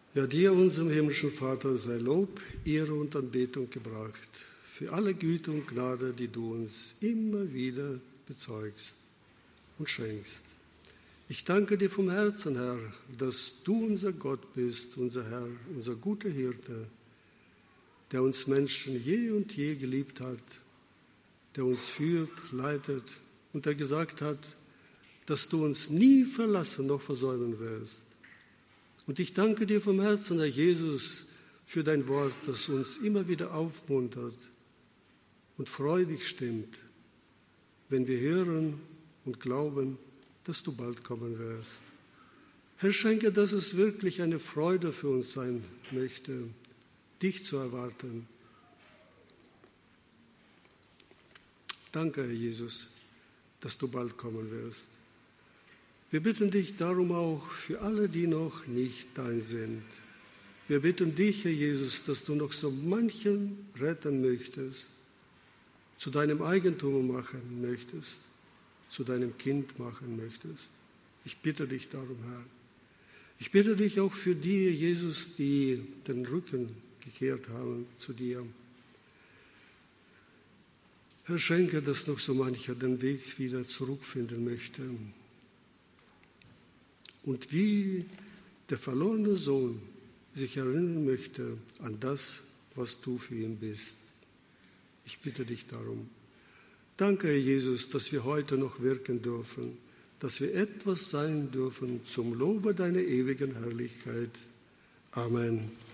Ja, dir, unserem himmlischen Vater, sei Lob, Ehre und Anbetung gebracht für alle Güte und Gnade, die du uns immer wieder bezeugst und schenkst. Ich danke dir vom Herzen, Herr, dass du unser Gott bist, unser Herr, unser guter Hirte, der uns Menschen je und je geliebt hat, der uns führt, leitet und der gesagt hat, dass du uns nie verlassen noch versäumen wirst. Und ich danke dir vom Herzen, Herr Jesus, für dein Wort, das uns immer wieder aufmuntert und freudig stimmt, wenn wir hören und glauben, dass du bald kommen wirst. Herr, schenke, dass es wirklich eine Freude für uns sein möchte, dich zu erwarten. Danke, Herr Jesus, dass du bald kommen wirst. Wir bitten dich darum auch für alle, die noch nicht dein sind. Wir bitten dich, Herr Jesus, dass du noch so manchen retten möchtest, zu deinem Eigentum machen möchtest, zu deinem Kind machen möchtest. Ich bitte dich darum, Herr. Ich bitte dich auch für die, Jesus, die den Rücken gekehrt haben zu dir. Herr, schenke, dass noch so mancher den Weg wieder zurückfinden möchte. Und wie der verlorene Sohn sich erinnern möchte an das, was du für ihn bist. Ich bitte dich darum. Danke, Herr Jesus, dass wir heute noch wirken dürfen, dass wir etwas sein dürfen zum Lobe deiner ewigen Herrlichkeit. Amen.